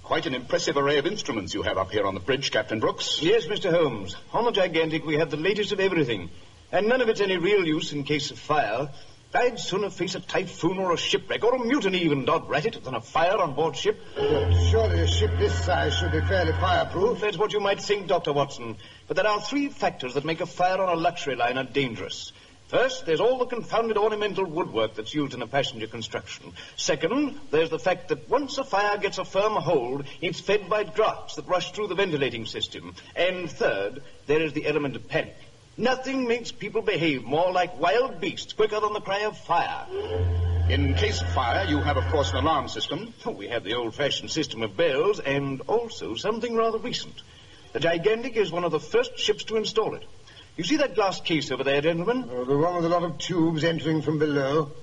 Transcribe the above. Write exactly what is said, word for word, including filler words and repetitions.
Quite an impressive array of instruments you have up here on the bridge, Captain Brooks. Yes, Mister Holmes. On the Gigantic we have the latest of everything, and none of it's any real use in case of fire. I'd sooner face a typhoon or a shipwreck, or a mutiny even, dod rat it, than a fire on board ship. Well, surely a ship this size should be fairly fireproof. That's what you might think, Doctor Watson. But there are three factors that make a fire on a luxury liner dangerous. First, there's all the confounded ornamental woodwork that's used in a passenger construction. Second, there's the fact that once a fire gets a firm hold, it's fed by drafts that rush through the ventilating system. And third, there is the element of panic. Nothing makes people behave more like wild beasts quicker than the cry of fire. In case of fire, you have, of course, an alarm system. Oh, we have the old-fashioned system of bells, and also something rather recent. The Gigantic is one of the first ships to install it. You see that glass case over there, gentlemen? Oh, the one with a lot of tubes entering from below.